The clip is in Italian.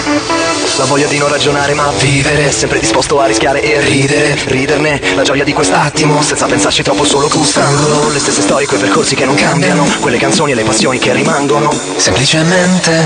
La voglia di non ragionare ma vivere, sempre disposto a rischiare e ridere, riderne, la gioia di quest'attimo, senza pensarci troppo solo gustandolo. Le stesse storie, quei percorsi che non cambiano, quelle canzoni e le passioni che rimangono. Semplicemente